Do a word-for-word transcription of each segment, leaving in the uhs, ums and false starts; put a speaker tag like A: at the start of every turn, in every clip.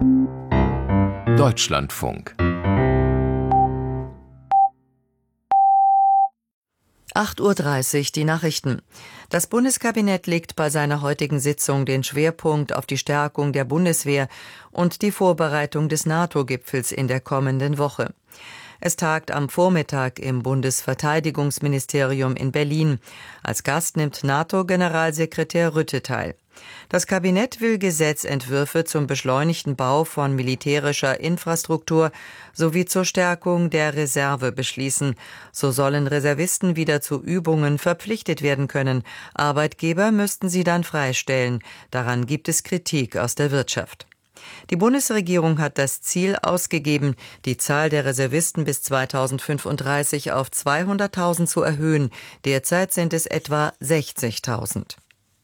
A: Deutschlandfunk.
B: acht Uhr dreißig, die Nachrichten. Das Bundeskabinett legt bei seiner heutigen Sitzung den Schwerpunkt auf die Stärkung der Bundeswehr und die Vorbereitung des NATO-Gipfels in der kommenden Woche. Es tagt am Vormittag im Bundesverteidigungsministerium in Berlin. Als Gast nimmt NATO-Generalsekretär Rutte teil. Das Kabinett will Gesetzentwürfe zum beschleunigten Bau von militärischer Infrastruktur sowie zur Stärkung der Reserve beschließen. So sollen Reservisten wieder zu Übungen verpflichtet werden können. Arbeitgeber müssten sie dann freistellen. Daran gibt es Kritik aus der Wirtschaft. Die Bundesregierung hat das Ziel ausgegeben, die Zahl der Reservisten bis zweitausendfünfunddreißig auf zweihunderttausend zu erhöhen. Derzeit sind es etwa sechzigtausend.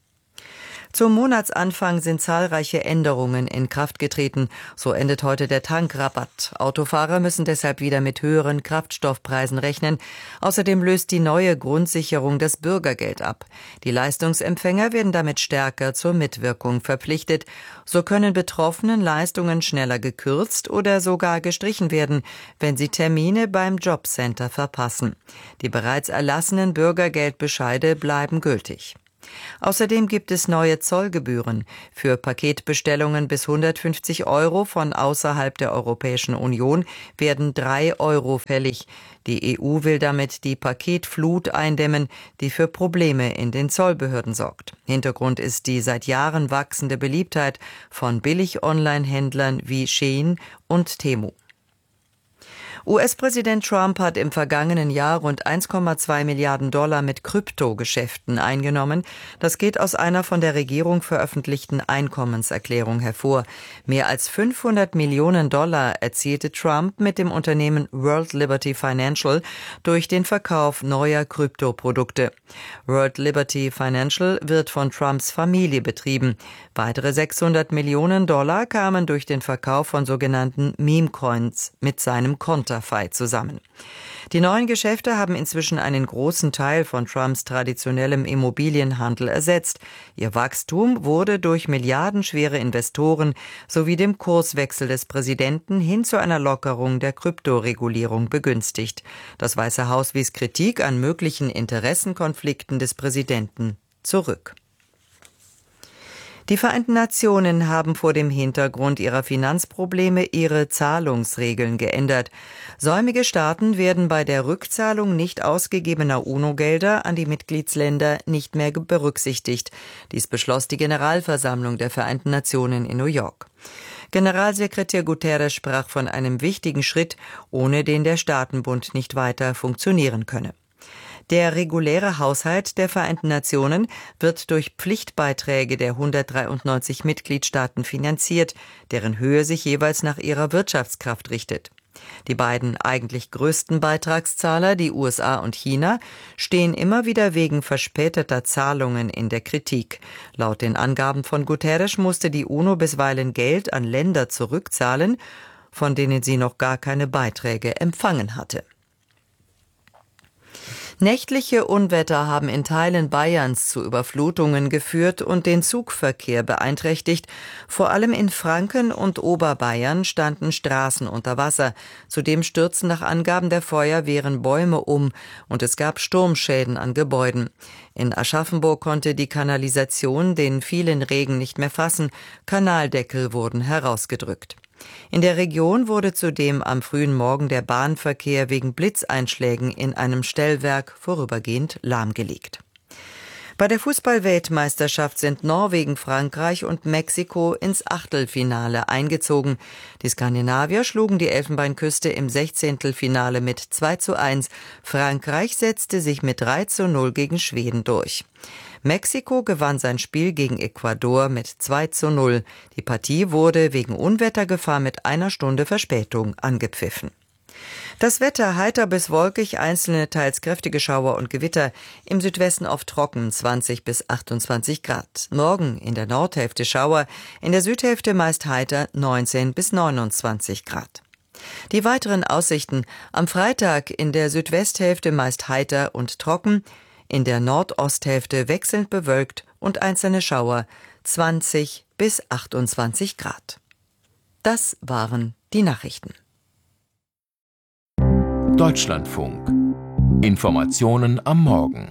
B: Zum Monatsanfang sind zahlreiche Änderungen in Kraft getreten. So endet heute der Tankrabatt. Autofahrer müssen deshalb wieder mit höheren Kraftstoffpreisen rechnen. Außerdem löst die neue Grundsicherung das Bürgergeld ab. Die Leistungsempfänger werden damit stärker zur Mitwirkung verpflichtet. So können Betroffenen Leistungen schneller gekürzt oder sogar gestrichen werden, wenn sie Termine beim Jobcenter verpassen. Die bereits erlassenen Bürgergeldbescheide bleiben gültig. Außerdem gibt es neue Zollgebühren. Für Paketbestellungen bis hundertfünfzig Euro von außerhalb der Europäischen Union werden drei Euro fällig. Die E U will damit die Paketflut eindämmen, die für Probleme in den Zollbehörden sorgt. Hintergrund ist die seit Jahren wachsende Beliebtheit von Billig-Online-Händlern wie Shein und Temu. U S-Präsident Trump hat im vergangenen Jahr rund eins Komma zwei Milliarden Dollar mit Kryptogeschäften eingenommen. Das geht aus einer von der Regierung veröffentlichten Einkommenserklärung hervor. Mehr als fünfhundert Millionen Dollar erzielte Trump mit dem Unternehmen World Liberty Financial durch den Verkauf neuer Kryptoprodukte. World Liberty Financial wird von Trumps Familie betrieben. Weitere sechshundert Millionen Dollar kamen durch den Verkauf von sogenannten Meme-Coins mit seinem Konterfei zusammen. Die neuen Geschäfte haben inzwischen einen großen Teil von Trumps traditionellem Immobilienhandel ersetzt. Ihr Wachstum wurde durch milliardenschwere Investoren sowie dem Kurswechsel des Präsidenten hin zu einer Lockerung der Kryptoregulierung begünstigt. Das Weiße Haus wies Kritik an möglichen Interessenkonflikten des Präsidenten zurück. Die Vereinten Nationen haben vor dem Hintergrund ihrer Finanzprobleme ihre Zahlungsregeln geändert. Säumige Staaten werden bei der Rückzahlung nicht ausgegebener UNO-Gelder an die Mitgliedsländer nicht mehr berücksichtigt. Dies beschloss die Generalversammlung der Vereinten Nationen in New York. Generalsekretär Guterres sprach von einem wichtigen Schritt, ohne den der Staatenbund nicht weiter funktionieren könne. Der reguläre Haushalt der Vereinten Nationen wird durch Pflichtbeiträge der hundertdreiundneunzig Mitgliedstaaten finanziert, deren Höhe sich jeweils nach ihrer Wirtschaftskraft richtet. Die beiden eigentlich größten Beitragszahler, die U S A und China, stehen immer wieder wegen verspäteter Zahlungen in der Kritik. Laut den Angaben von Guterres musste die UNO bisweilen Geld an Länder zurückzahlen, von denen sie noch gar keine Beiträge empfangen hatte. Nächtliche Unwetter haben in Teilen Bayerns zu Überflutungen geführt und den Zugverkehr beeinträchtigt. Vor allem in Franken und Oberbayern standen Straßen unter Wasser. Zudem stürzten nach Angaben der Feuerwehren Bäume um und es gab Sturmschäden an Gebäuden. In Aschaffenburg konnte die Kanalisation den vielen Regen nicht mehr fassen. Kanaldeckel wurden herausgedrückt. In der Region wurde zudem am frühen Morgen der Bahnverkehr wegen Blitzeinschlägen in einem Stellwerk vorübergehend lahmgelegt. Bei der Fußball-Weltmeisterschaft sind Norwegen, Frankreich und Mexiko ins Achtelfinale eingezogen. Die Skandinavier schlugen die Elfenbeinküste im Sechzehntelfinale mit zwei zu eins. Frankreich setzte sich mit drei zu null gegen Schweden durch. Mexiko gewann sein Spiel gegen Ecuador mit zwei zu null. Die Partie wurde wegen Unwettergefahr mit einer Stunde Verspätung angepfiffen. Das Wetter heiter bis wolkig, einzelne teils kräftige Schauer und Gewitter, im Südwesten oft trocken, zwanzig bis achtundzwanzig Grad. Morgen in der Nordhälfte Schauer, in der Südhälfte meist heiter, neunzehn bis neunundzwanzig Grad. Die weiteren Aussichten: am Freitag in der Südwesthälfte meist heiter und trocken, in der Nordosthälfte wechselnd bewölkt und einzelne Schauer, zwanzig bis achtundzwanzig Grad. Das waren die Nachrichten.
A: Deutschlandfunk. Informationen am Morgen.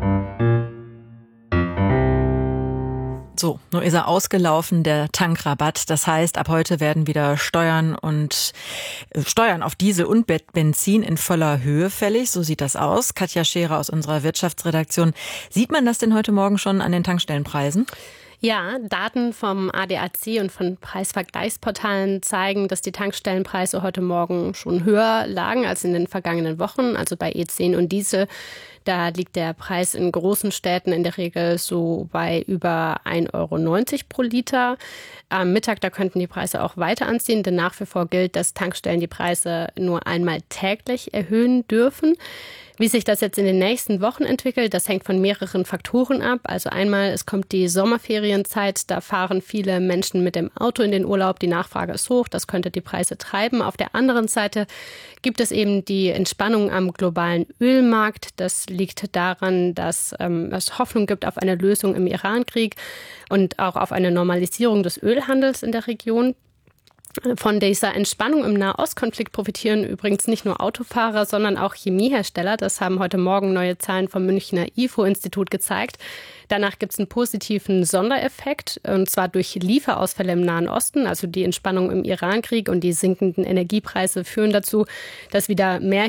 C: So, nur ist er ausgelaufen, der Tankrabatt. Das heißt, ab heute werden wieder Steuern und äh, Steuern auf Diesel und Benzin in voller Höhe fällig. So sieht das aus. Katja Scherer aus unserer Wirtschaftsredaktion. Sieht man das denn heute Morgen schon an den Tankstellenpreisen?
D: Ja, Daten vom A D A C und von Preisvergleichsportalen zeigen, dass die Tankstellenpreise heute Morgen schon höher lagen als in den vergangenen Wochen. Also bei E zehn und Diesel, da liegt der Preis in großen Städten in der Regel so bei über ein Euro neunzig pro Liter. Am Mittag, da könnten die Preise auch weiter anziehen, denn nach wie vor gilt, dass Tankstellen die Preise nur einmal täglich erhöhen dürfen. Wie sich das jetzt in den nächsten Wochen entwickelt, das hängt von mehreren Faktoren ab. Also einmal, es kommt die Sommerferienzeit, da fahren viele Menschen mit dem Auto in den Urlaub, die Nachfrage ist hoch, das könnte die Preise treiben. Auf der anderen Seite gibt es eben die Entspannung am globalen Ölmarkt. Das liegt daran, dass ähm, es Hoffnung gibt auf eine Lösung im Irankrieg und auch auf eine Normalisierung des Ölhandels in der Region. Von dieser Entspannung im Nahostkonflikt profitieren übrigens nicht nur Autofahrer, sondern auch Chemiehersteller. Das haben heute Morgen neue Zahlen vom Münchner I F O-Institut gezeigt. Danach gibt es einen positiven Sondereffekt, und zwar durch Lieferausfälle im Nahen Osten. Also die Entspannung im Irankrieg und die sinkenden Energiepreise führen dazu, dass wieder mehr